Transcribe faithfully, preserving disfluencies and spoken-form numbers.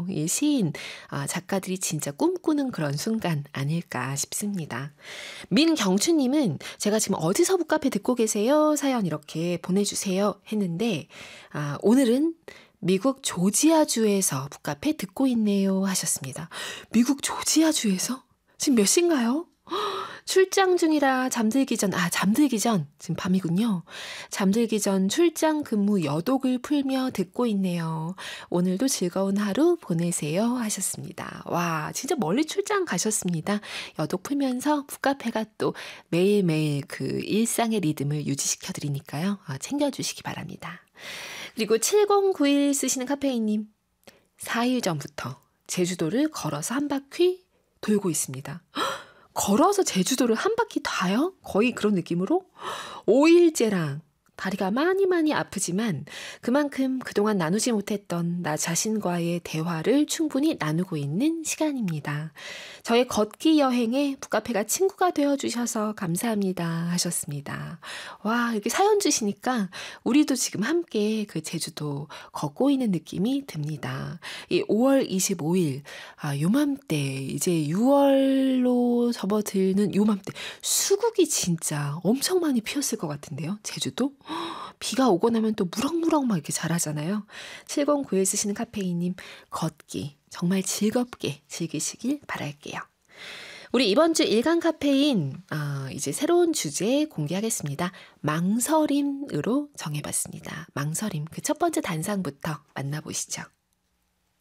그쵸. 이 시인, 아, 작가들이 진짜 꿈꾸는 그런 순간 아닐까 싶습니다. 민경추님은 제가 지금 어디서 북카페 듣고 계세요? 사연 이렇게 보내주세요 했는데, 아, 오늘은 미국 조지아주에서 북카페 듣고 있네요 하셨습니다. 미국 조지아주에서? 지금 몇 시인가요? 출장 중이라 잠들기 전, 아, 잠들기 전, 지금 밤이군요. 잠들기 전 출장 근무 여독을 풀며 듣고 있네요. 오늘도 즐거운 하루 보내세요 하셨습니다. 와, 진짜 멀리 출장 가셨습니다. 여독 풀면서 북카페가 또 매일매일 그 일상의 리듬을 유지시켜 드리니까요. 아, 챙겨주시기 바랍니다. 그리고 칠공구일 쓰시는 카페인님, 사 일 전부터 제주도를 걸어서 한 바퀴 돌고 있습니다. 걸어서 제주도를 한 바퀴 다요? 거의 그런 느낌으로? 오 일째랑 다리가 많이 많이 아프지만 그만큼 그동안 나누지 못했던 나 자신과의 대화를 충분히 나누고 있는 시간입니다. 저의 걷기 여행에 북카페가 친구가 되어주셔서 감사합니다 하셨습니다. 와, 이렇게 사연 주시니까 우리도 지금 함께 그 제주도 걷고 있는 느낌이 듭니다. 이 오월 이십오일, 아, 요맘때, 이제 유월로 접어들는 요맘때, 수국이 진짜 엄청 많이 피었을 것 같은데요, 제주도? 비가 오고 나면 또 무럭무럭 막 이렇게 자라잖아요. 칠공구일 쓰시는 카페인님, 걷기 정말 즐겁게 즐기시길 바랄게요. 우리 이번 주 일간 카페인, 어, 이제 새로운 주제 공개하겠습니다. 망설임으로 정해봤습니다. 망설임, 그 첫 번째 단상부터 만나보시죠.